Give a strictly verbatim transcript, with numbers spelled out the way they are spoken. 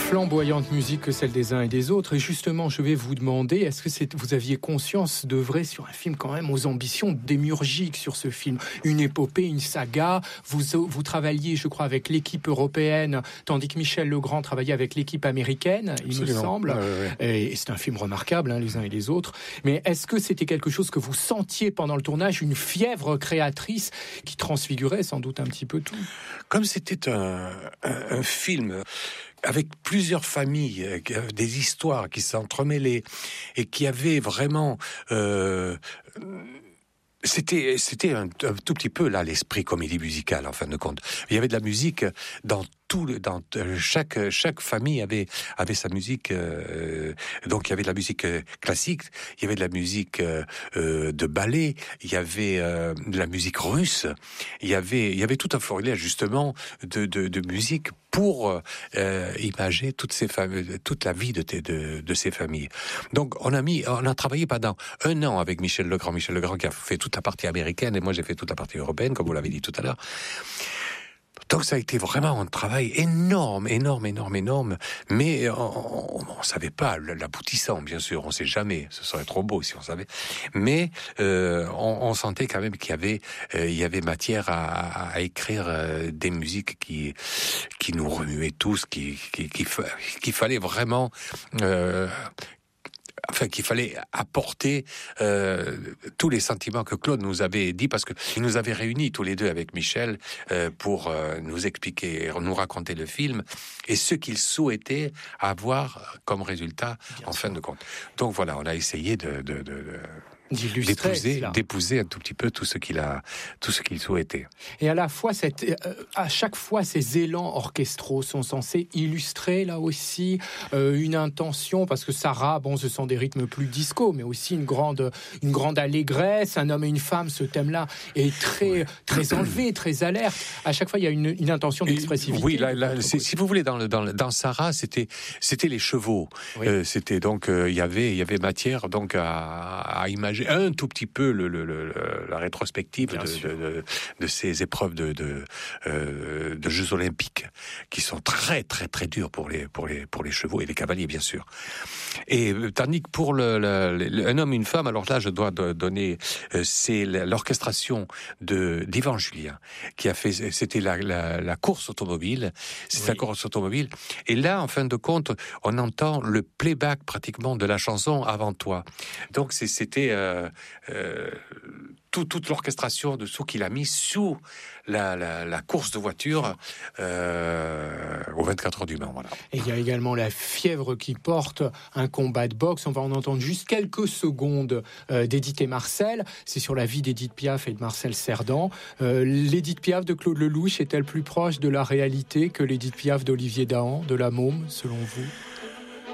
flamboyante musique que celle des uns et des autres. Et justement, je vais vous demander, est-ce que c'est, vous aviez conscience d'œuvrer sur un film quand même aux ambitions démiurgiques sur ce film? Une épopée, une saga. Vous, vous travailliez, je crois, avec l'équipe européenne, tandis que Michel Legrand travaillait avec l'équipe américaine, il Absolument. me semble. Ouais, ouais, ouais. Et c'est un film remarquable, hein, les uns et les autres. Mais est-ce que c'était quelque chose que vous sentiez pendant le tournage, une fièvre créatrice qui transfigurait sans doute un petit peu tout? Comme c'était un, un, un film avec plusieurs familles, des histoires qui s'entremêlaient et qui avaient vraiment... Euh, C'était, c'était un, un tout petit peu là l'esprit comédie musicale en fin de compte. Il y avait de la musique dans tout, le, dans chaque chaque famille avait avait sa musique. Euh, donc il y avait de la musique classique, il y avait de la musique euh, de ballet, il y avait euh, de la musique russe, il y avait il y avait tout un florilège justement de de, de musique pour euh, imager toutes ces familles, toute la vie de, de de ces familles. Donc on a mis, on a travaillé pendant un an avec Michel Legrand, Michel Legrand qui a fait toute la partie américaine et moi j'ai fait toute la partie européenne, comme vous l'avez dit tout à l'heure. Donc ça a été vraiment un travail énorme, énorme, énorme, énorme, mais on ne savait pas l'aboutissant, bien sûr, on ne sait jamais, ce serait trop beau si on savait, mais euh, on, on sentait quand même qu'il y avait, euh, il y avait matière à, à écrire euh, des musiques qui, qui nous remuaient tous, qui, qui, qui, qu'il fallait vraiment... Euh, Enfin, qu'il fallait apporter euh, tous les sentiments que Claude nous avait dit, parce qu'il nous avait réunis tous les deux avec Michel euh, pour euh, nous expliquer, nous raconter le film et ce qu'il souhaitait avoir comme résultat Bien en sûr. fin de compte. Donc voilà, on a essayé de... de, de, de d'épouser, d'épouser un tout petit peu tout ce qu'il a, tout ce qu'il souhaitait. Et à la fois, cette, euh, à chaque fois, ces élans orchestraux sont censés illustrer là aussi euh, une intention, parce que Sarah, bon, ce sont des rythmes plus disco, mais aussi une grande, une grande allégresse, un homme et une femme. Ce thème-là est très, ouais. très enlevé, très alerte. À chaque fois, il y a une, une intention d'expressivité. Oui, là, là c'est, si vous voulez, dans, le, dans, le, dans Sarah, c'était, c'était les chevaux. Oui. Euh, c'était donc, euh, il y avait, il y avait matière donc à, à imaginer un tout petit peu le, le, le, la rétrospective de, de, de, de ces épreuves de, de, euh, de Jeux Olympiques qui sont très très très dures pour les, pour les, pour les chevaux et les cavaliers bien sûr. Et tandis que pour le, le, le, un homme et une femme, alors là je dois donner, euh, c'est l'orchestration de d'Yvan Julien qui a fait, c'était la, la, la course automobile, c'est oui. la course automobile. Et là en fin de compte, on entend le playback pratiquement de la chanson Avant toi. Donc c'est, c'était euh, Euh, euh, tout, toute l'orchestration de ce qu'il a mis sous la, la, la course de voiture euh, aux vingt-quatre heures du Mans. Voilà. Et il y a également la fièvre qui porte un combat de boxe. On va en entendre juste quelques secondes euh, d'Édith et Marcel. C'est sur la vie d'Édith Piaf et de Marcel Cerdan. Euh, L'Édith Piaf de Claude Lelouch est-elle plus proche de la réalité que l'Édith Piaf d'Olivier Dahan, de La Môme, selon vous ?